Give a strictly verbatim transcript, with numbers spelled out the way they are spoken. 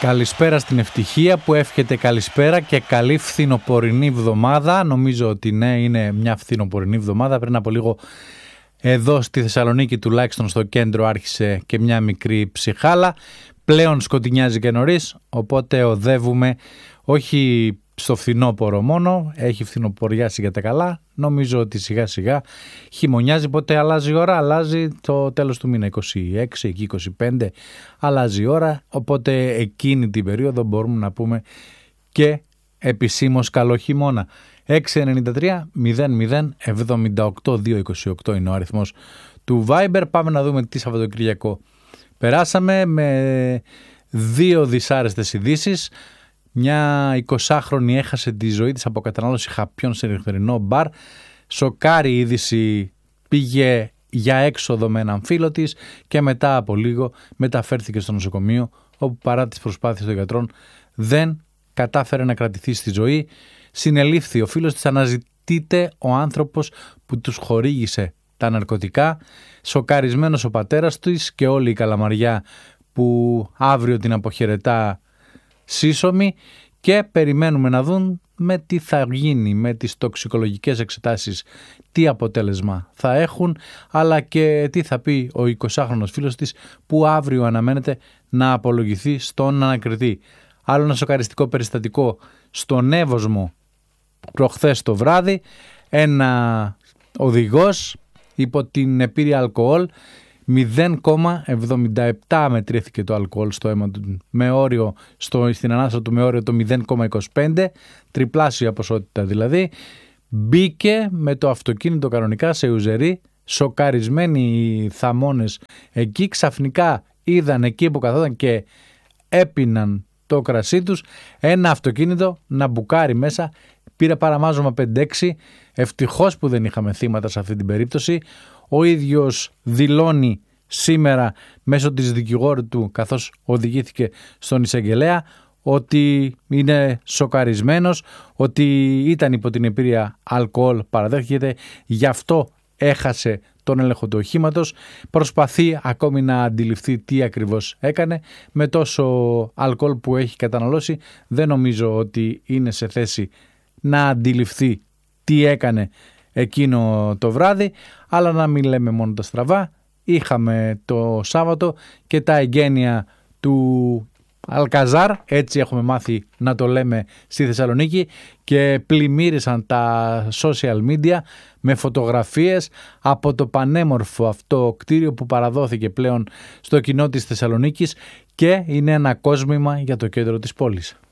Καλησπέρα στην ευτυχία που εύχεται καλησπέρα και καλή φθινοπορεινή εβδομάδα. Νομίζω ότι ναι, είναι μια φθινοπορεινή εβδομάδα. Πριν από λίγο εδώ στη Θεσσαλονίκη, τουλάχιστον στο κέντρο, άρχισε και μια μικρή ψυχάλα. Πλέον σκοτεινιάζει και νωρίς, οπότε οδεύουμε όχι στο φθινόπωρο μόνο, έχει φθινοποριάσει για τα καλά. Νομίζω ότι σιγά σιγά χειμωνιάζει, πότε αλλάζει η ώρα, αλλάζει το τέλος του μήνα, είκοσι έξι, εκεί είκοσι πέντε, αλλάζει η ώρα, οπότε εκείνη την περίοδο μπορούμε να πούμε και επισήμως καλό χειμώνα. έξι εννιά τρία μηδέν μηδέν εβδομήντα οκτώ διακόσια είκοσι οκτώ είναι ο αριθμός του Viber. Πάμε να δούμε τι Σαββατοκύριακο περάσαμε με δύο δυσάρεστες ειδήσεις. Μια εικοσάχρονη έχασε τη ζωή της από κατανάλωση χαπιών σε νυχτερινό μπαρ. Σοκάρη είδηση, πήγε για έξοδο με έναν φίλο της και μετά από λίγο μεταφέρθηκε στο νοσοκομείο, όπου παρά τις προσπάθειες των γιατρών δεν κατάφερε να κρατηθεί στη ζωή. Συνελήφθη ο φίλος της, αναζητείται ο άνθρωπος που τους χορήγησε τα ναρκωτικά. Σοκαρισμένος ο πατέρας της και όλη η Καλαμαριά που αύριο την αποχαιρετά σύσσωμη, και περιμένουμε να δουν με τι θα γίνει με τις τοξικολογικές εξετάσεις, τι αποτέλεσμα θα έχουν, αλλά και τι θα πει ο εικοσάχρονος φίλος της που αύριο αναμένεται να απολογηθεί στον ανακριτή. Άλλο ένα σοκαριστικό περιστατικό στον Εύωσμο προχθές το βράδυ. Ένα οδηγός υπό την επίρρεια αλκοόλ, μηδέν κόμμα εβδομήντα επτά μετρήθηκε το αλκοόλ στο αίμα του, με όριο στο, στην ανάσα του με όριο το μηδέν κόμμα είκοσι πέντε, τριπλάσια ποσότητα δηλαδή. Μπήκε με το αυτοκίνητο κανονικά σε ουζερί. Σοκαρισμένοι οι θαμώνες εκεί ξαφνικά είδαν εκεί που καθόταν και έπιναν το κρασί τους ένα αυτοκίνητο να μπουκάρει μέσα. Πήρε παραμάζωμα πέντε έξι. Ευτυχώς που δεν είχαμε θύματα σε αυτή την περίπτωση. Ο ίδιος δηλώνει σήμερα μέσω της δικηγόρου του, καθώς οδηγήθηκε στον εισαγγελέα, ότι είναι σοκαρισμένος, ότι ήταν υπό την επίρρεια αλκοόλ, παραδέχεται, γι' αυτό έχασε τον έλεγχο του οχήματος. Προσπαθεί ακόμη να αντιληφθεί τι ακριβώς έκανε. Με τόσο αλκοόλ που έχει καταναλώσει, δεν νομίζω ότι είναι σε θέση να αντιληφθεί τι έκανε εκείνο το βράδυ, αλλά να μην λέμε μόνο τα στραβά. Είχαμε το Σάββατο και τα εγγένεια του Αλκαζάρ, έτσι έχουμε μάθει να το λέμε στη Θεσσαλονίκη, και πλημμύρισαν τα social media με φωτογραφίες από το πανέμορφο αυτό κτίριο που παραδόθηκε πλέον στο κοινό της Θεσσαλονίκης και είναι ένα κόσμημα για το κέντρο της πόλης.